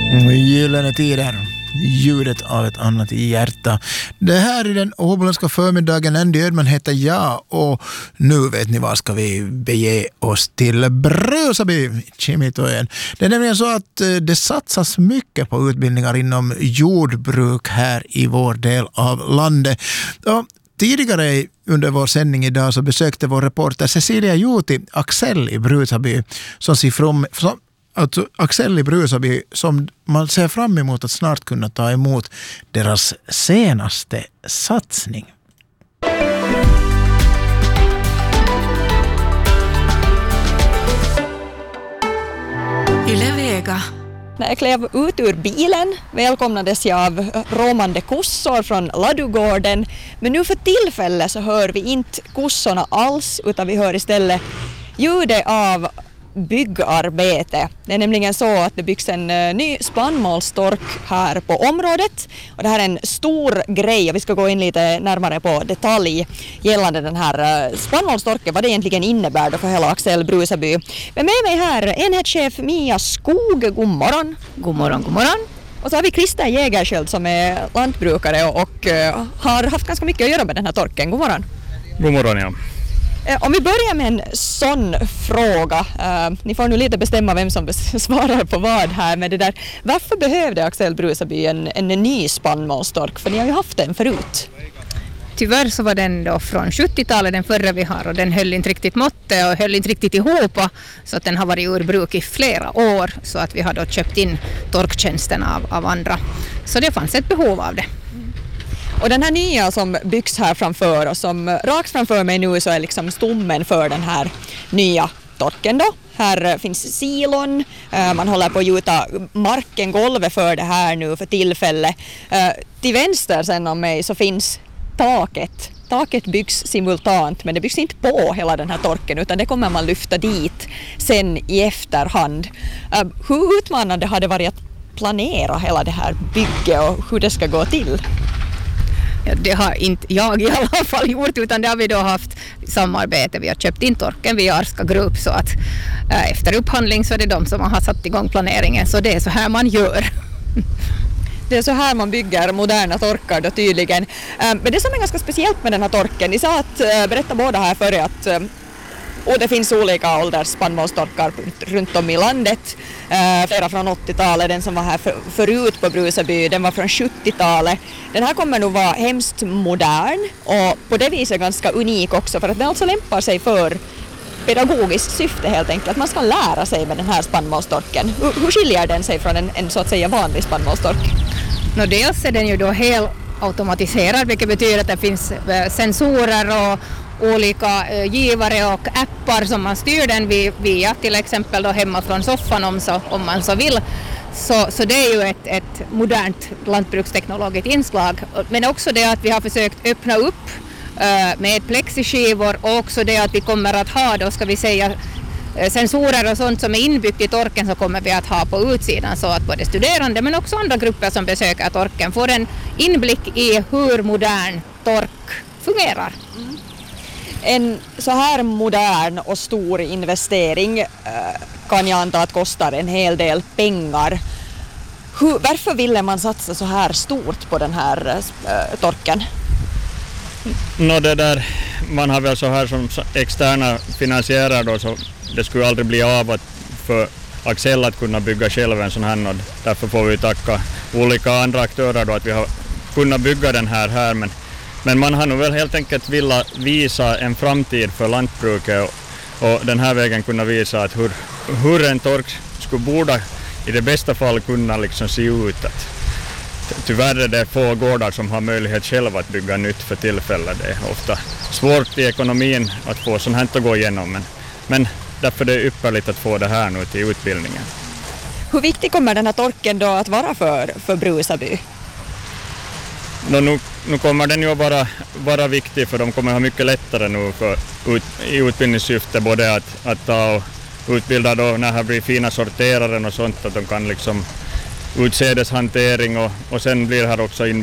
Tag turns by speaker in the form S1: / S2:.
S1: Gyllene tider. Ljudet av ett annat hjärta. Det här är den åboländska förmiddagen. Andy Ödman heter jag och nu vet ni vad ska vi bege oss till Brusaby, Kimitojen. Det är nämligen så att det satsas mycket på utbildningar inom jordbruk här i vår del av landet. Och tidigare under vår sändning idag så besökte vår reporter Cecilia Juti Axel i Brusaby Axel i Brusaby som man ser fram emot att snart kunna ta emot deras senaste satsning.
S2: Yle Vega.
S3: När jag klev ut ur bilen välkomnades jag av råmande kossor från ladugården. Men nu för tillfället så hör vi inte kossorna alls utan vi hör istället ljudet av byggarbete. Det är nämligen så att det byggs en ny spannmålstork här på området och det här är en stor grej och vi ska gå in lite närmare på detalj gällande den här spannmålstorken, vad det egentligen innebär då för hela Axel Brusaby. Men med mig här enhetschef Mia Skog, god morgon.
S2: God morgon, god morgon.
S3: Och så har vi Krista Jägersköld som är lantbrukare och har haft ganska mycket att göra med den här torken. God morgon.
S4: God morgon, ja.
S3: Om vi börjar med en sån fråga, ni får nu lite bestämma vem som svarar på vad här med det där. Varför behövde Axel Brusaby en ny spannmålstork? För ni har ju haft den förut.
S2: Tyvärr så var den då från 70-talet den förra vi har och den höll inte riktigt måttet och höll inte riktigt ihop så att den har varit ur bruk i flera år så att vi har då köpt in torktjänsten av andra. Så det fanns ett behov av det.
S3: Och den här nya som byggs här framför och som rakt framför mig nu så är liksom stommen för den här nya torken då. Här finns silon, man håller på att gjuta marken, golvet för det här nu för tillfället. Till vänster sen om mig så finns taket. Taket byggs simultant men det byggs inte på hela den här torken utan det kommer man lyfta dit sen i efterhand. Hur utmanande har det varit att planera hela det här bygget och hur det ska gå till?
S2: Det har inte jag i alla fall gjort utan det har vi då haft samarbete. Vi har köpt in torken via Arska Grupp så att efter upphandling så är det de som har satt igång planeringen så det är så här man gör.
S3: Det är så här man bygger moderna torkar då tydligen. Men det som är ganska speciellt med den här torken, ni sa att berätta båda här före att och det finns olika ålders spannmålstorkar runt om i landet. Flera från 80-talet, den som var här förut på Brusaby, den var från 70-talet. Den här kommer nog vara hemskt modern och på det viset ganska unik också för att den alltså lämpar sig för pedagogiskt syfte helt enkelt. Att man ska lära sig med den här spannmålstorken. Hur skiljer den sig från en så att säga vanlig spannmålstork?
S2: Dels är den ju då helt automatiserad vilket betyder att det finns sensorer och olika givare och appar som man styr den via till exempel då hemma från soffan om man så vill. Så det är ju ett modernt lantbruksteknologiskt inslag. Men också det att vi har försökt öppna upp med plexiskivor och också det att vi kommer att ha då ska vi säga sensorer och sånt som är inbyggt i torken så kommer vi att ha på utsidan så att både studerande men också andra grupper som besöker torken får en inblick i hur modern tork fungerar.
S3: En så här modern och stor investering kan jag anta att kostar en hel del pengar. Varför ville man satsa så här stort på den här torken?
S4: Man har väl så här som externa finansiärer då, så det skulle aldrig bli av för Axel att kunna bygga själv en sån här och därför får vi tacka olika andra aktörer då att vi har kunnat bygga den här men man har nog väl helt enkelt velat visa en framtid för lantbruket och den här vägen kunna visa att hur en tork borde i det bästa fall kunna liksom se ut. Tyvärr är det få gårdar som har möjlighet själva att bygga nytt för tillfället. Det är ofta svårt i ekonomin att få sånt här att gå igenom men därför är det ypperligt att få det här nu till utbildningen.
S3: Hur viktig kommer den här torken då att vara för Brusaby?
S4: Nu kommer den ju att vara viktig för de kommer ha mycket lättare nu i utbildningssyfte både att ta och utbilda då när det blir fina sorteraren och sånt att de kan liksom utsädeshantering och sen blir här också